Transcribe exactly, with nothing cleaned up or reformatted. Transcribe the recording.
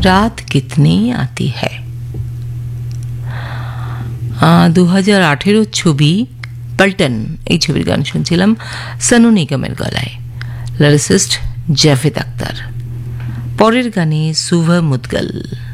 রাত কিতনি আতি হ্যায়। দু হাজার আঠেরোর ছবি পল্টন, এই ছবির গান শুনছিলাম সনু নিগমের গলায়, লিরিসিস্ট জাভেদ আখতার। পরের গানে সুভা মুদগল।